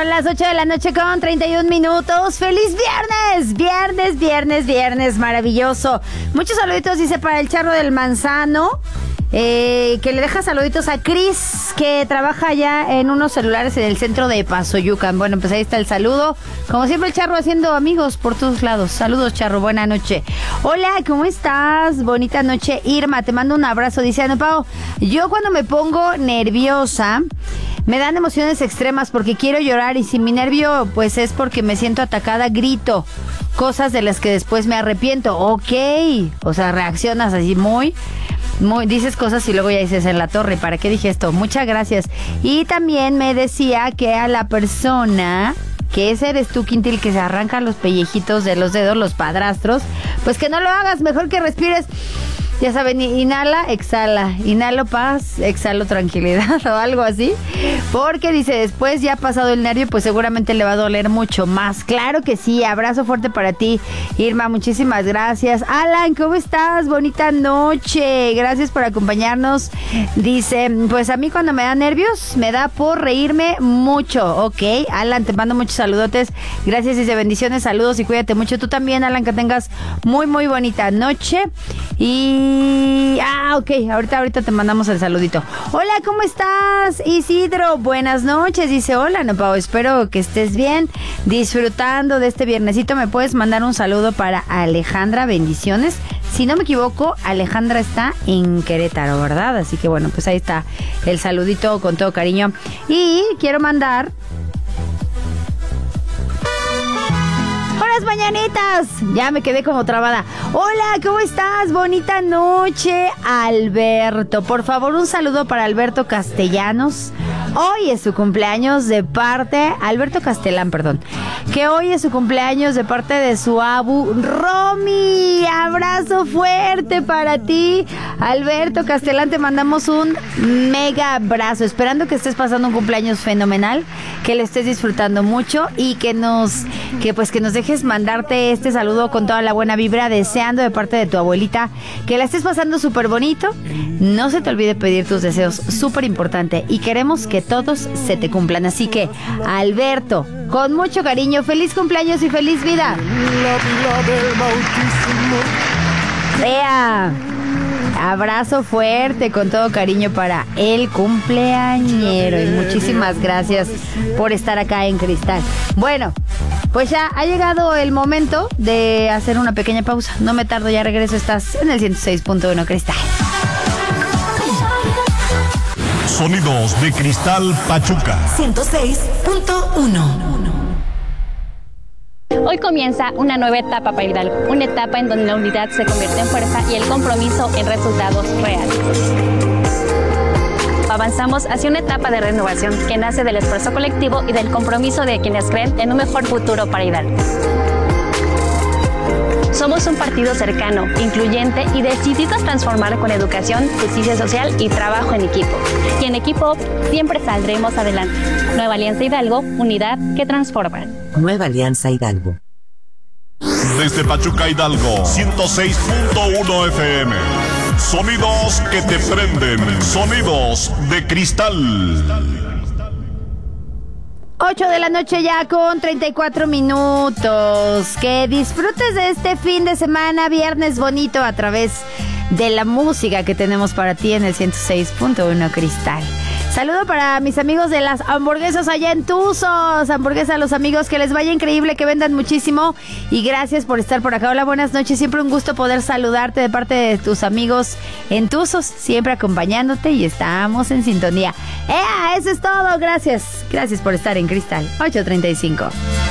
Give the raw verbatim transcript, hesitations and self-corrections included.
Son las ocho de la noche con treinta y un minutos. ¡Feliz viernes! Viernes, viernes, viernes, maravilloso. Muchos saluditos, dice, para el Charro del Manzano. Eh, que le deja saluditos a Cris, que trabaja allá en unos celulares en el centro de Pasoyucan. Bueno, pues ahí está el saludo. Como siempre, el Charro haciendo amigos por todos lados. Saludos, Charro, buena noche. Hola, ¿cómo estás? Bonita noche, Irma, te mando un abrazo. Dice Ana Pao, yo cuando me pongo nerviosa me dan emociones extremas porque quiero llorar, y si mi nervio pues es porque me siento atacada, grito cosas de las que después me arrepiento. Ok, o sea, reaccionas así muy... Muy, dices cosas y luego ya dices en la torre, ¿para qué dije esto? Muchas gracias. Y también me decía que a la persona, que ese eres tú, Quintil, que se arranca los pellejitos de los dedos, los padrastros, pues que no lo hagas, mejor que respires. Ya saben, inhala, exhala, inhalo paz, exhalo tranquilidad o algo así, porque dice, después ya ha pasado el nervio, pues seguramente le va a doler mucho más. Claro que sí, abrazo fuerte para ti, Irma, muchísimas gracias. Alan, ¿cómo estás? Bonita noche, gracias por acompañarnos. Dice, pues a mí cuando me da nervios, me da por reírme mucho. Ok, Alan, te mando muchos saludotes, gracias, dice, bendiciones, saludos y cuídate mucho. Tú también, Alan, que tengas muy, muy bonita noche. Y... Ah, ok, ahorita, ahorita te mandamos el saludito. Hola, ¿cómo estás, Isidro? Buenas noches, dice, hola, no, Pau, espero que estés bien, disfrutando de este viernesito. ¿Me puedes mandar un saludo para Alejandra? Bendiciones. Si no me equivoco, Alejandra está en Querétaro, ¿verdad? Así que bueno, pues ahí está el saludito con todo cariño. Y quiero mandar... ¡Buenas mañanitas! Ya me quedé como trabada. Hola, ¿cómo estás? Bonita noche, Alberto. Por favor, un saludo para Alberto Castellanos. Hoy es su cumpleaños de parte... Alberto Castelán, perdón. Que hoy es su cumpleaños de parte de su abu, Romy. Abrazo fuerte para ti, Alberto Castelán. Te mandamos un mega abrazo. Esperando que estés pasando un cumpleaños fenomenal, que le estés disfrutando mucho y que nos... Que pues que nos dejes mandarte este saludo con toda la buena vibra, deseando de parte de tu abuelita que la estés pasando súper bonito. No se te olvide pedir tus deseos, súper importante, y queremos que todos se te cumplan. Así que, Alberto, con mucho cariño, feliz cumpleaños y feliz vida. Vea, abrazo fuerte con todo cariño para el cumpleañero y muchísimas gracias por estar acá en Cristal. Bueno, pues ya ha llegado el momento de hacer una pequeña pausa. No me tardo, ya regreso. Estás en el ciento seis punto uno Cristal. Sonidos de Cristal Pachuca. ciento seis punto uno. Hoy comienza una nueva etapa para Hidalgo, una etapa en donde la unidad se convierte en fuerza y el compromiso en resultados reales. Avanzamos hacia una etapa de renovación que nace del esfuerzo colectivo y del compromiso de quienes creen en un mejor futuro para Hidalgo. Somos un partido cercano, incluyente y decidido a transformar con educación, justicia social y trabajo en equipo. Y en equipo siempre saldremos adelante. Nueva Alianza Hidalgo, unidad que transforma. Nueva Alianza Hidalgo. Desde Pachuca, Hidalgo, ciento seis punto uno F M. Sonidos que te prenden. Sonidos de Cristal. ocho de la noche ya con treinta y cuatro minutos. Que disfrutes de este fin de semana, viernes bonito, a través de la música que tenemos para ti en el ciento seis punto uno Cristal. Saludo para mis amigos de las hamburguesas allá en Tuzos. Hamburguesa a los amigos, que les vaya increíble, que vendan muchísimo. Y gracias por estar por acá. Hola, buenas noches. Siempre un gusto poder saludarte de parte de tus amigos en Tuzos. Siempre acompañándote y estamos en sintonía. ¡Ea! Eso es todo. Gracias. Gracias por estar en Cristal. ocho treinta y cinco.